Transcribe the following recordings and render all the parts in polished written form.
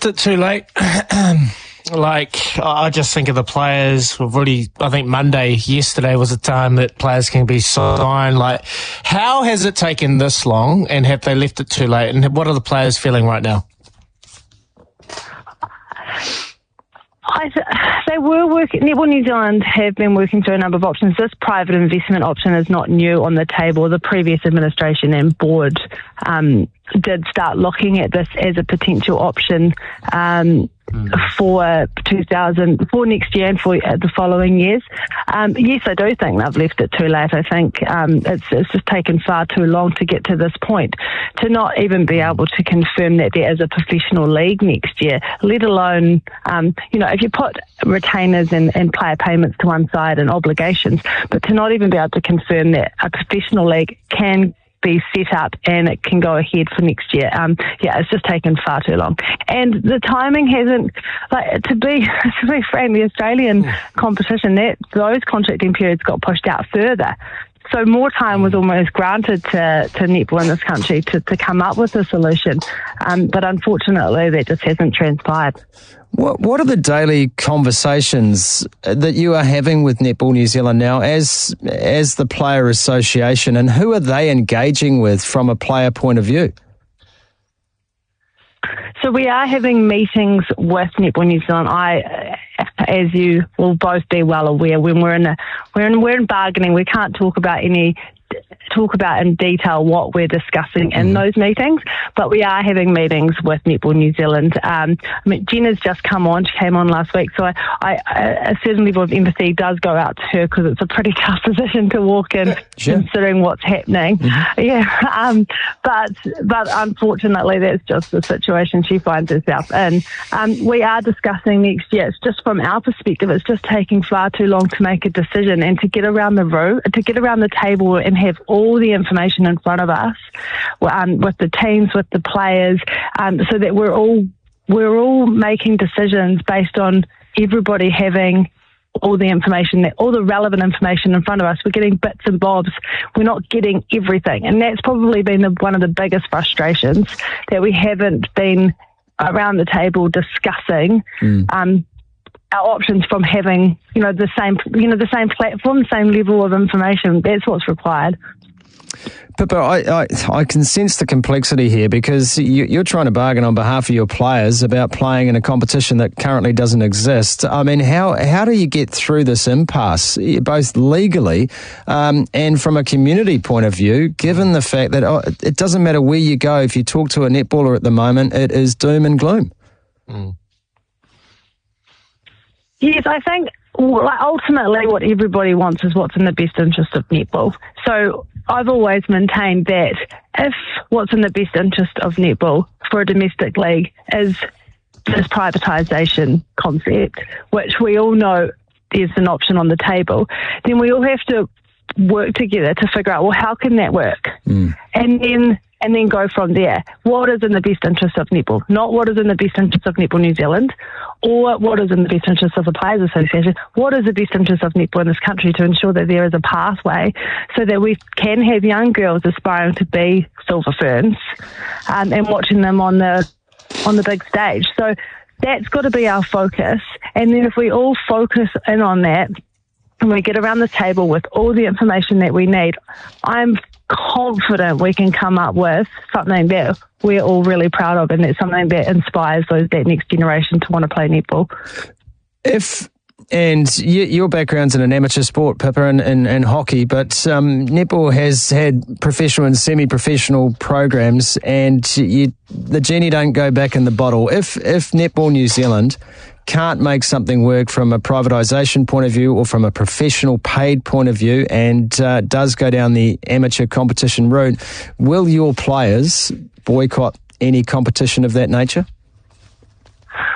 left it too late. I just think of the players. I think yesterday was the time that players can be signed. How has it taken this long, and have they left it too late? And what are the players feeling right now? They were working. Netball New Zealand have been working through a number of options. This private investment option is not new on the table. The previous administration and board did start looking at this as a potential option for next year and for the following years. Yes, I do think they've left it too late. I think it's just taken far too long to get to this point, to not even be able to confirm that there is a professional league next year, let alone, if you put retainers and player payments to one side and obligations, but to not even be able to confirm that a professional league can be set up and it can go ahead for next year. It's just taken far too long. And the timing hasn't, to be frank, the Australian competition, those contracting periods got pushed out further. So more time was almost granted to netball in this country to come up with a solution. But unfortunately, that just hasn't transpired. What are the daily conversations that you are having with Netball New Zealand now as the player association, and who are they engaging with from a player point of view? So we are having meetings with Netball New Zealand. As you will both be well aware, when we're in bargaining, we can't talk about in detail what we're discussing in those meetings, but we are having meetings with Netball New Zealand. Jenna's just come on. She came on last week, so a certain level of empathy does go out to her, because it's a pretty tough position to walk in, sure, considering what's happening. But unfortunately, that's just the situation she finds herself in. We are discussing next year. It's just from our perspective, it's just taking far too long to make a decision and to get around the table and have all the information in front of us, with the teams, with the players, so that we're all making decisions based on everybody having all the information, all the relevant information in front of us. We're getting bits and bobs. We're not getting everything. And that's probably been one of the biggest frustrations, that we haven't been around the table discussing our options from having, the same platform, the same level of information. That's what's required. Pippa, I can sense the complexity here, because you're trying to bargain on behalf of your players about playing in a competition that currently doesn't exist. I mean, how do you get through this impasse, both legally and from a community point of view, given the fact that it doesn't matter where you go, if you talk to a netballer at the moment, it is doom and gloom? Yes, I think ultimately what everybody wants is what's in the best interest of netball. So I've always maintained that if what's in the best interest of netball for a domestic league is this privatisation concept, which we all know is an option on the table, then we all have to work together to figure out, well, how can that work? And then go from there. What is in the best interest of netball? Not what is in the best interest of Netball New Zealand, or what is in the best interest of the Players Association. What is the best interest of netball in this country, to ensure that there is a pathway so that we can have young girls aspiring to be Silver Ferns, and watching them on the big stage. So that's got to be our focus. And then if we all focus in on that, and we get around the table with all the information that we need, I'm confident we can come up with something that we're all really proud of, and that's something that inspires that next generation to want to play netball. Your background's in an amateur sport, Pippa, and hockey, but netball has had professional and semi-professional programs, and the genie don't go back in the bottle. If Netball New Zealand can't make something work from a privatisation point of view or from a professional paid point of view, and does go down the amateur competition route, will your players boycott any competition of that nature?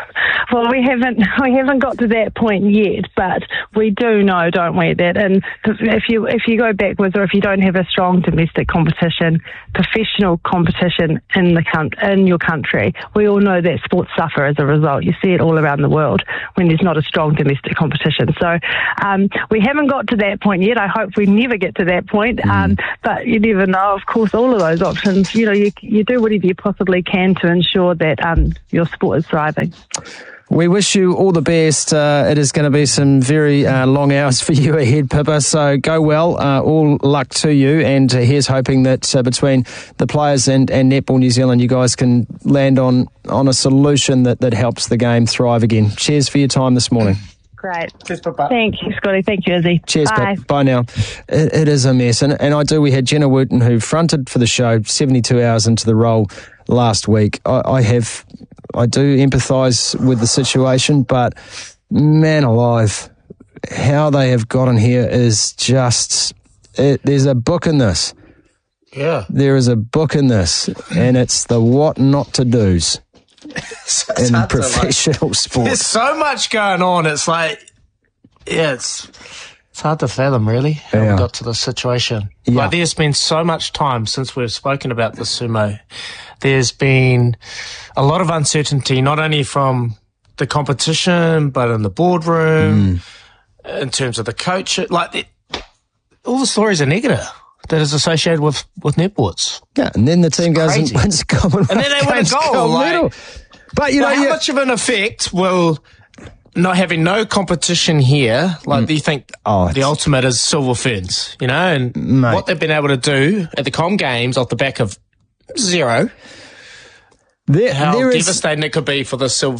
Well, we haven't got to that point yet, but we do know, don't we, that if you go backwards, or if you don't have a strong domestic competition, professional competition in your country, we all know that sports suffer as a result. You see it all around the world when there's not a strong domestic competition. So we haven't got to that point yet. I hope we never get to that point, but you never know. Of course, all of those options, you do whatever you possibly can to ensure that your sport is thriving. We wish you all the best. It is going to be some very long hours for you ahead, Pippa, so go well. All luck to you, and here's hoping that between the players and Netball New Zealand, you guys can land on a solution that helps the game thrive again. Cheers for your time this morning. Great. Cheers, Pippa. Thank you, Scotty. Thank you, Izzy. Cheers, Bye. Pip. Bye now. It is a mess. And we had Jenna Wooten, who fronted for the show 72 hours into the role last week. I do empathise with the situation, but man alive, how they have gotten here is just... there's a book in this. Yeah. There is a book in this, and it's the what not to do's in professional sport. There's so much going on. It's like, it's hard to fathom, really, how we got to this situation. Yeah. Like, there's been so much time since we've spoken about the sumo. There's been a lot of uncertainty, not only from the competition, but in the boardroom, in terms of the coach. Like, all the stories are negative that is associated with netballs. Yeah, and then the team goes and wins a Commonwealth. And then they win a goal. But, how much of an effect will not having no competition here, do you think the ultimate is Silver Ferns, and what they've been able to do at the Com Games off the back of zero, how devastating it could be for the Silver